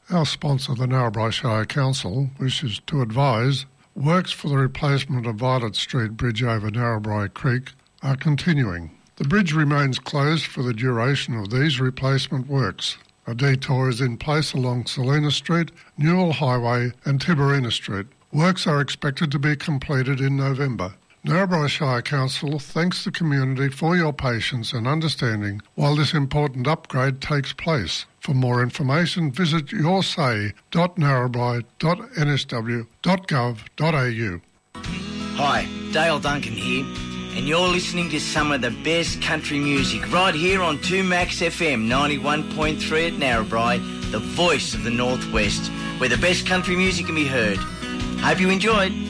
Our sponsor, the Narrabri Shire Council, wishes to advise works for the replacement of Violet Street Bridge over Narrabri Creek are continuing. The bridge remains closed for the duration of these replacement works. A detour is in place along Selina Street, Newell Highway and Tiberina Street. Works are expected to be completed in November. Narrabri Shire Council thanks the community for your patience and understanding while this important upgrade takes place. For more information, visit yoursay.narrabri.nsw.gov.au. Hi, Dale Duncan here, and you're listening to some of the best country music right here on 2Max FM 91.3 at Narrabri, the voice of the Northwest, where the best country music can be heard. Hope you enjoyed.